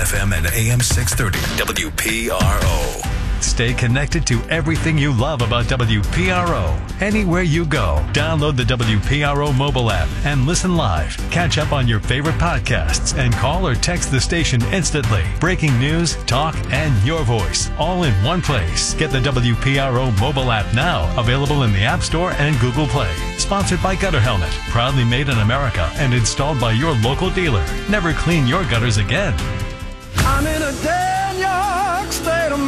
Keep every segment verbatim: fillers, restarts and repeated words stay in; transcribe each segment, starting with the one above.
F M and A M six thirty W P R O. Stay connected to everything you love about W P R O. Anywhere you go, download the W P R O mobile app and listen live. Catch up on your favorite podcasts and call or text the station instantly. Breaking news, talk, and your voice, all in one place. Get the W P R O mobile app now, available in the App Store and Google Play. Sponsored by Gutter Helmet, proudly made in America and installed by your local dealer. Never clean your gutters again. I'm in a damn York state of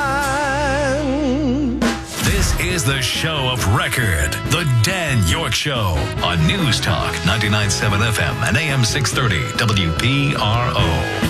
mind. This is the show of record, The Dan York Show, on News Talk ninety-nine point seven F M and A M six thirty W P R O.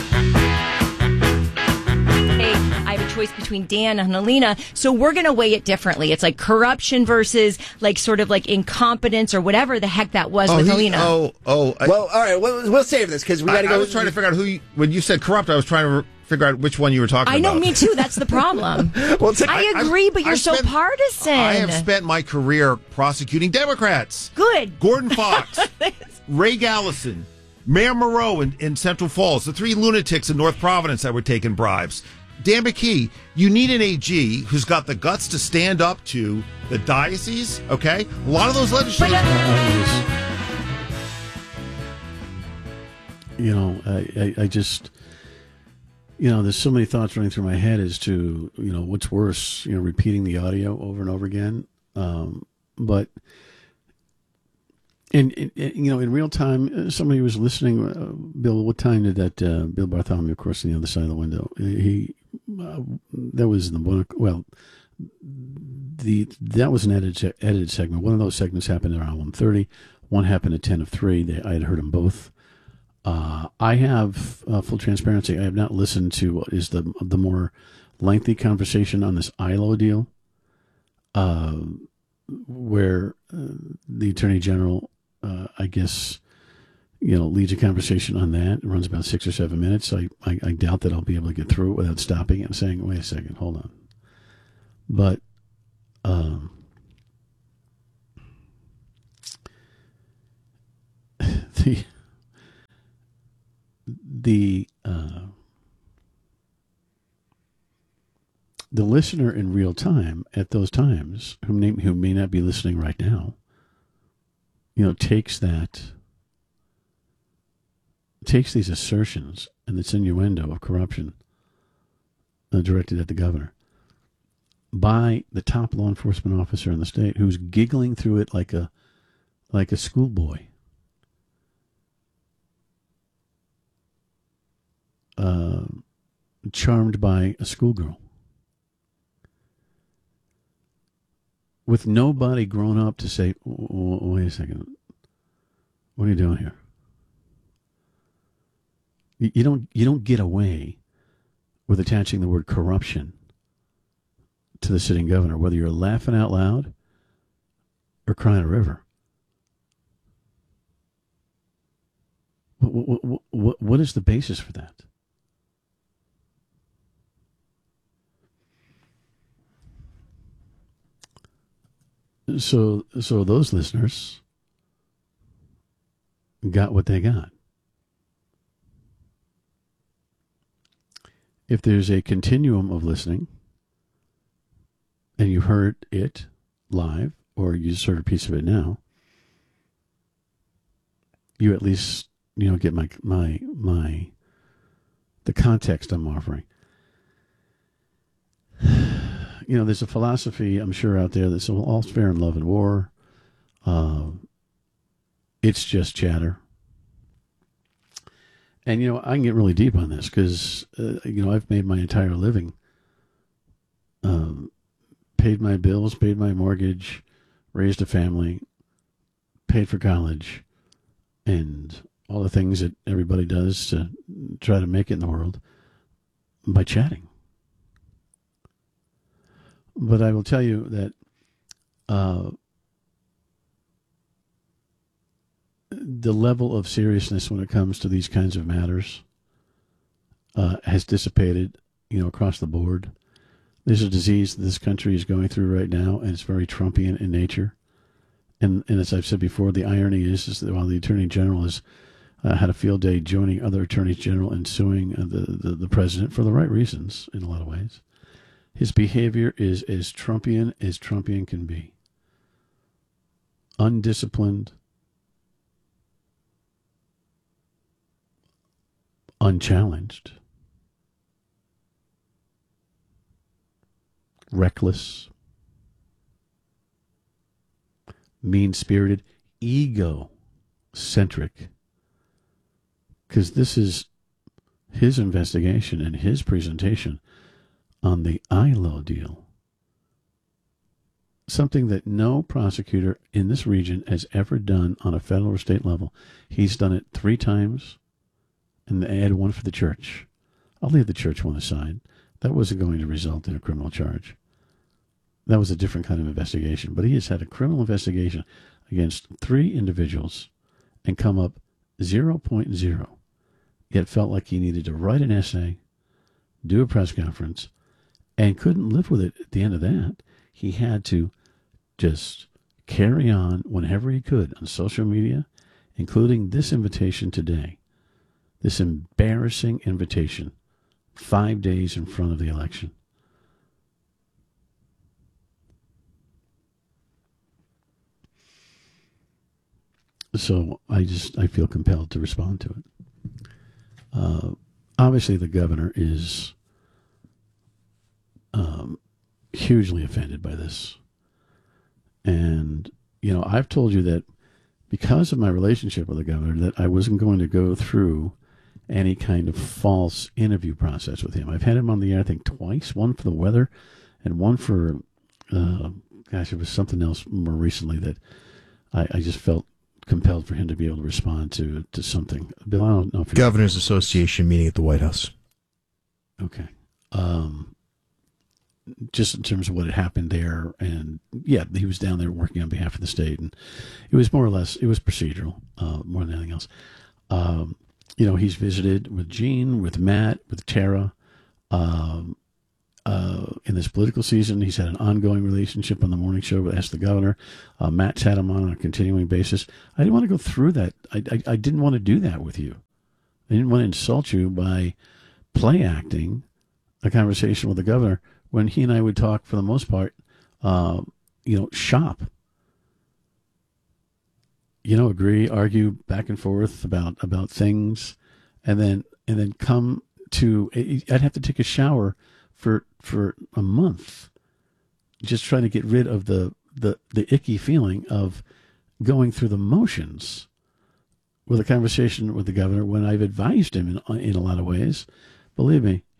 I have a choice between Dan and Helena, so we're going to weigh it differently. It's like corruption versus like sort of like incompetence or whatever the heck that was oh, with he, Helena. Oh, oh. I, well, all right, we'll, we'll save this because we got to go. I was trying to figure out who, you, when you said corrupt, I was trying to figure out which one you were talking I know, about. me too. That's the problem. well, t- I, I agree, but you're I've so spent, partisan. I have spent my career prosecuting Democrats. Good. Gordon Fox, Ray Gallison, Mayor Moreau in, in Central Falls, the three lunatics in North Providence that were taking bribes. Dan McKee, you need an A G who's got the guts to stand up to the diocese, okay? A lot of those legislators... But, uh, you know, I, I, I just... You know, there's so many thoughts running through my head as to, you know, what's worse, you know, repeating the audio over and over again. Um, but... And, and, you know, in real time, somebody was listening. Uh, Bill, what time did that uh, Bill Bartholomew, of course, on the other side of the window? He uh, that was in the book. Well, the that was an edited edited segment. One of those segments happened around one thirty. One happened at ten of three. They, I had heard them both. Uh, I have uh, full transparency. I have not listened to what is the the more lengthy conversation on this I L O deal, uh, where uh, the Attorney General. Uh, I guess, you know, leads a conversation on that. It runs about six or seven minutes. I, I, I doubt that I'll be able to get through it without stopping and saying, wait a second, hold on. But um, the, the, uh, the listener in real time at those times, who may, who may not be listening right now, you know, takes that, takes these assertions and this innuendo of corruption uh, directed at the governor by the top law enforcement officer in the state, who's giggling through it like a, like a schoolboy. Uh, charmed by a schoolgirl. With nobody grown up to say, wait a second, what are you doing here? You don't you don't get away with attaching the word corruption to the sitting governor, whether you're laughing out loud or crying a river. What, what, what, what is the basis for that? So, so those listeners got what they got. If there's a continuum of listening, and you heard it live, or you just heard a piece of it now, you at least, you know, get my my my the context I'm offering. You know, there's a philosophy, I'm sure, out there that's all fair in love and war. Uh, it's just chatter. And, you know, I can get really deep on this because, uh, you know, I've made my entire living, um, paid my bills, paid my mortgage, raised a family, paid for college, and all the things that everybody does to try to make it in the world by chatting. But I will tell you that uh, the level of seriousness when it comes to these kinds of matters uh, has dissipated, you know, across the board. There's a disease that this country is going through right now, and it's very Trumpian in nature. And, and as I've said before, the irony is, is that while the Attorney General is uh, had a field day joining other attorneys general and suing uh, the, the, the president for the right reasons in a lot of ways. His behavior is as Trumpian as Trumpian can be. Undisciplined, unchallenged, reckless, mean-spirited, ego-centric. Because this is his investigation and his presentation on the I L O deal. Something that no prosecutor in this region has ever done on a federal or state level. He's done it three times, and they had one for the church. I'll leave the church one aside. That wasn't going to result in a criminal charge. That was a different kind of investigation. But he has had a criminal investigation against three individuals and come up zero point zero. Yet felt like he needed to write an essay, do a press conference, and couldn't live with it at the end of that. He had to just carry on whenever he could on social media, including this invitation today. This embarrassing invitation, five days in front of the election. So I just, I feel compelled to respond to it. Uh, obviously, the governor is um, hugely offended by this. And, you know, I've told you that because of my relationship with the governor, that I wasn't going to go through any kind of false interview process with him. I've had him on the air, I think, twice, one for the weather and one for, uh, gosh, it was something else more recently that I, I just felt compelled for him to be able to respond to to something. Bill, I don't know if Governors Association meeting at the White House. Okay. Um, just in terms of what had happened there, and yeah, he was down there working on behalf of the state, and it was more or less, it was procedural, uh, more than anything else. Um, you know, he's visited with Gene, with Matt, with Tara. Um, uh, in this political season, he's had an ongoing relationship on the morning show with Ask the Governor. Uh, Matt's had him on on a continuing basis. I didn't want to go through that. I, I, I didn't want to do that with you. I didn't want to insult you by play acting a conversation with the governor when he and I would talk, for the most part, uh, you know, shop. You know, agree, argue back and forth about, about things, and then and then come to. I'd have to take a shower for for a month, just trying to get rid of the the, the icky feeling of going through the motions with a conversation with the governor when I've advised him in in a lot of ways. Believe me,